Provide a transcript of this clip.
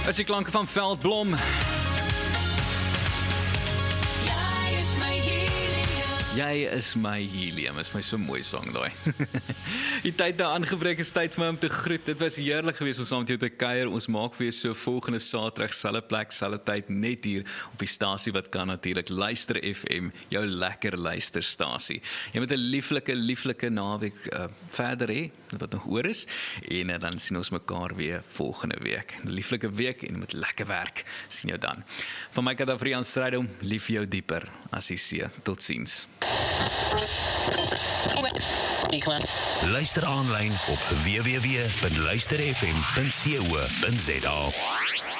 Is die klanke van Veldblom. Jy is my helium, is my so mooi song daai. Die tyd daar aangebreek is tyd vir my om te groet. Dit was heerlik geweest om saam met jou te kuier. Ons maak weer so volgende Saterdag, selfde plek, selfde tyd, net hier op die stasie wat kan natuurlik, Luister FM, jou lekker luisterstasie. Jy moet 'n lieflike naweek verder hê, wat nog oor is, en dan sien ons mekaar weer volgende week. 'n Lieflike week en met lekker werk. Sien jou dan. Van my kant af, Rian Strydom, lief jou dieper as jy see. Totsiens. Luister aanlyn op www.luisterfm.co.za.